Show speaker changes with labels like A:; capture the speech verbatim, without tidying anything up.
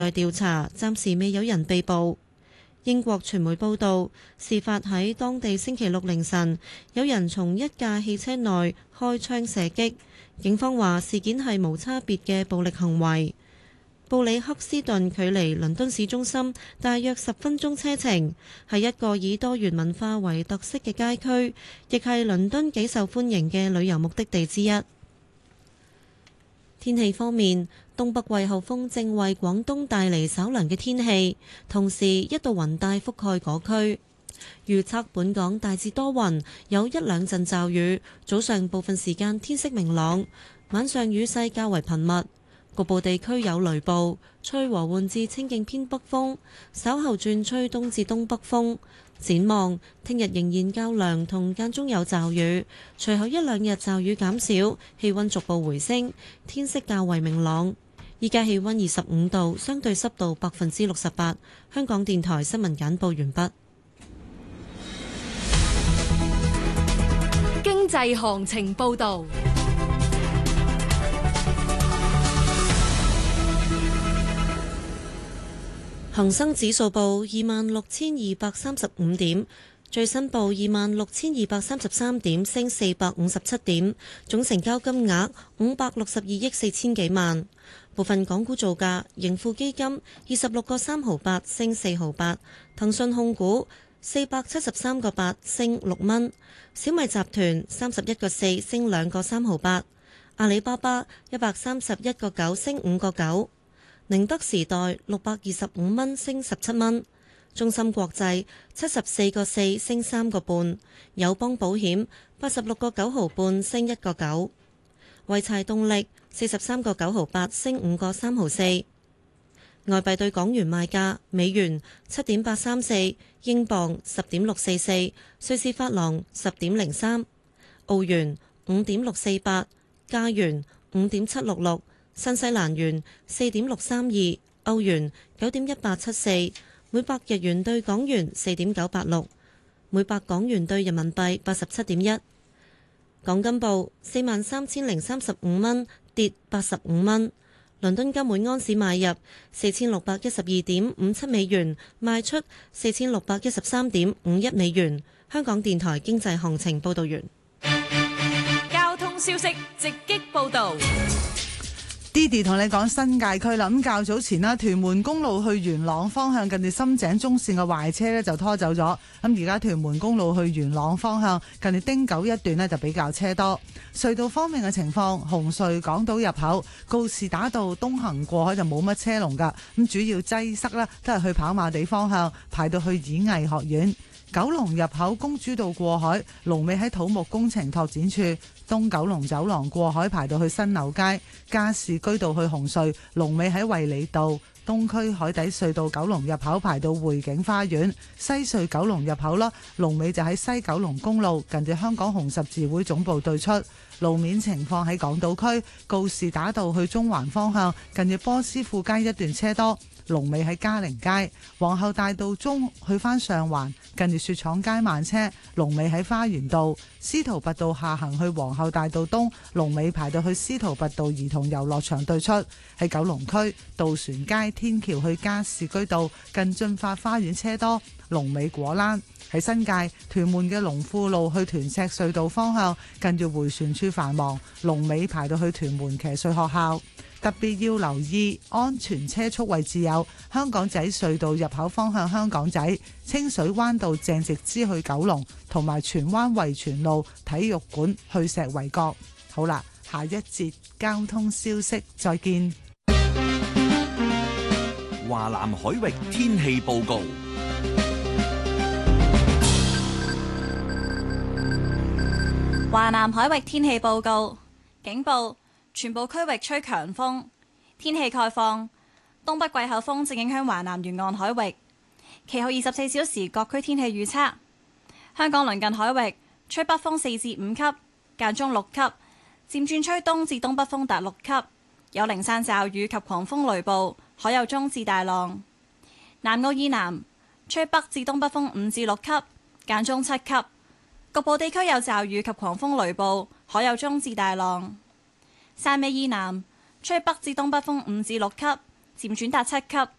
A: 調查，暫時未有人被捕。英國傳媒報道，事發喺當地星期六凌晨，有人從一架汽車內開槍射擊。警方話事件係無差別嘅暴力行為。布里克斯頓距離倫敦市中心大約十分鐘車程，係一個以多元文化為特色嘅街區，亦係倫敦幾受歡迎嘅旅遊目的地之一。天氣方面，東北季候風正為廣東帶嚟稍涼嘅天氣，同時一道雲帶覆蓋嗰區。預測本港大致多雲，有一兩陣驟雨，早上部分時間天色明朗，晚上雨勢較為頻密，局部地區有雷暴，吹和緩至清勁偏北風，稍後轉吹東至東北風。展望聽日仍然較涼，同間中有驟雨，隨後一兩日驟雨減少，氣溫逐步回升，天色較為明朗。依家氣溫二十五度，相對濕度百分之六十八。香港電台新聞簡報完畢。
B: 經濟行情報道。
A: 恒生指數報二萬六千二百三十五點，最新報二萬六千二百三十三點，升四百五十七點，總成交金額五百六十二億四千幾萬。部分港股造價，盈富基金二十六個三毫八，升四毫八；騰訊控股四百七十三個八，升六蚊；小米集團三十一個四，升兩個三毫八；阿里巴巴一百三十一個九，升五個九。寧德時代六百二十五蚊，升十七蚊；中芯國際七十四個四，升三個半；友邦保險八十六個九毫半，升一個九；濰柴動力四十三個九毫八，升五個三毫四。外幣對港元賣價：美元七點八三四，英鎊十點六四四，瑞士法郎十點零三，澳元五點六四八，加元五點七六六。新西蘭元四點六三二，歐元九點一八七四，每百日元對港元四點九八六，每百港元對人民幣八十七點一。港金報四萬三千零三十五蚊，跌八十五蚊。倫敦金每安士買入四千六百一十二點五七美元，賣出四千六百一十三點五一美元。香港電台經濟行情報道完。
B: 交通消息直擊報道。
C: Didi 同你講新界區啦，咁較早前啦，屯門公路去元朗方向近住深井中線嘅壞車呢就拖走咗，咁而家屯門公路去元朗方向近住汀九一段呢就比較車多。隧道方面嘅情況，紅隧港島入口告士打道東行過海就冇乜車龍噶，咁主要擠塞啦都係去跑馬地方向排到去演藝學院。九龍入口公主道過海，龍尾喺土木工程拓展處；東九龍走廊過海排到去新樓街，加士居道去紅隧，龍尾喺衛理道；東區海底隧道九龍入口排到匯景花園，西隧九龍入口啦，龍尾就喺西九龍公路近住香港紅十字會總部對出。路面情況喺港島區告士打道去中環方向近住波斯富街一段車多，龍尾喺嘉陵街；皇后大道中去返上環近住雪廠街慢車，龍尾喺花園道；司徒拔道下行去皇后大道東，龍尾排到去司徒拔道兒童遊樂場對出。喺九龍區渡船街天橋去加士居道近駿發花園車多，龍尾果欄。喺新界屯門嘅龍富路去屯赤隧道方向近住迴旋處繁忙，龍尾排到去屯門騎術學校。特別要留意安全車速位置有香港仔隧道入口方向香港仔、清水灣道鄭直支去九龍，同埋荃灣惠荃路體育館去石圍角。好啦，下一節交通消息再見。
D: 華南海域天氣報告。
E: 華南海域天氣報告，警報，全部區域吹強風。天氣概況，東北季候風正影響華南沿岸海域。其後二十四小時各區天氣預測：香港鄰近海域吹北風四至五級，間中六級，漸轉吹東至東北風達六級，有零散驟雨及狂風雷暴，海有中至大浪。南澳以南吹北至東北風五至六級，間中七級。局部地區有驟雨及狂風雷暴，海有中至大浪。汕尾以南吹北至東北風五至六級， 漸轉達七級。